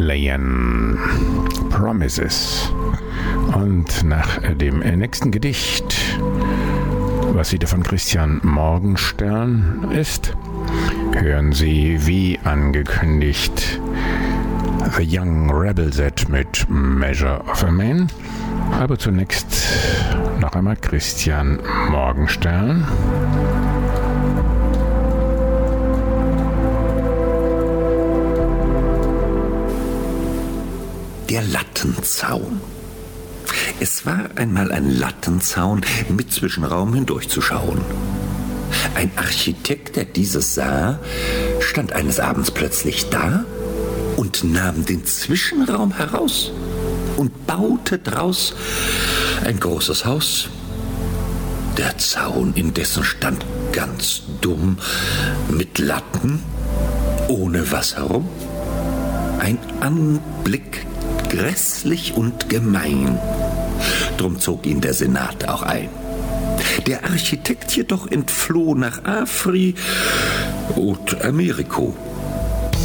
Himalayan Promises. Und nach dem nächsten Gedicht, was wieder von Christian Morgenstern ist, hören Sie wie angekündigt The Young Rebel Set mit Measure of a Man. Aber zunächst noch einmal Christian Morgenstern. Der Lattenzaun. Es war einmal ein Lattenzaun mit Zwischenraum hindurchzuschauen. Ein Architekt, der dieses sah, stand eines Abends plötzlich da und nahm den Zwischenraum heraus und baute draus ein großes Haus. Der Zaun indessen stand ganz dumm, mit Latten, ohne was herum. Ein Anblick grässlich und gemein. Drum zog ihn der Senat auch ein. Der Architekt jedoch entfloh nach Afri und Ameriko.